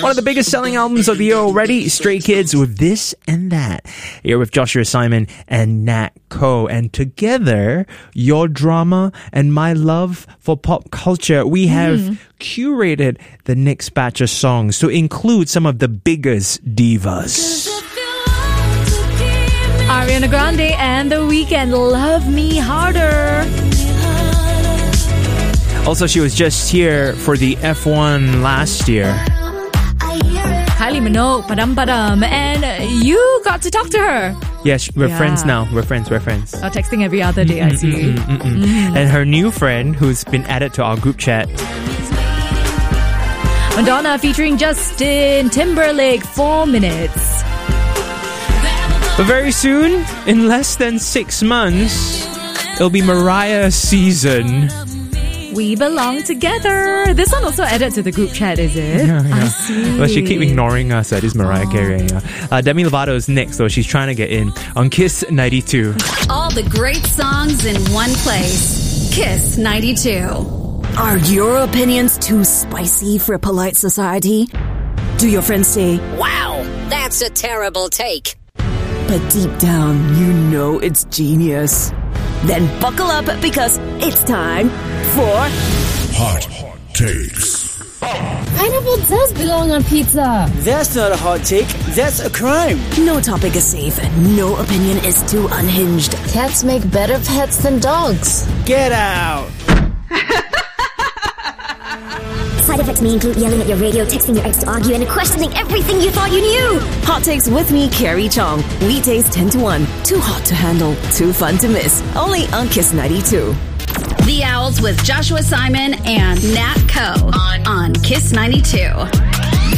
One of the biggest selling albums of the year already, Stray Kids with This and That. Here with Joshua Simon and Nat Ko. And together, your drama and my love for pop culture, we have curated the next batch of songs to include some of the biggest divas. Ariana Grande and The Weeknd, Love Me Harder. Also, she was just here for the F1 last year. Kylie Minogue, Padam Padam. And you got to talk to her. Yes, we're friends now. We're friends. Oh, texting every other day, I see. And her new friend, who's been added to our group chat. Madonna featuring Justin Timberlake, 4 minutes. But very soon, in less than 6 months, it'll be Mariah's season. We Belong Together. This one also added to the group chat, is it? Yeah. I see. Well, she keep ignoring us. This Mariah Carey. Demi Lovato is next, though. She's trying to get in on Kiss 92. All the great songs in one place. Kiss 92. Are your opinions too spicy for polite society? Do your friends say, "Wow, that's a terrible take"? But deep down, you know it's genius? Then buckle up because it's time for Hot Takes. Pineapple does belong on pizza. That's not a hot take. That's a crime. No topic is safe and no opinion is too unhinged. Cats make better pets than dogs. Get out. Side effects may include yelling at your radio, texting your ex to argue, and questioning everything you thought you knew. Hot Takes with me, Carrie Chong. Weekdays 10 to 1. Too hot to handle, too fun to miss. Only on Kiss 92. The Owls with Joshua Simon and Nat Ko on Kiss 92.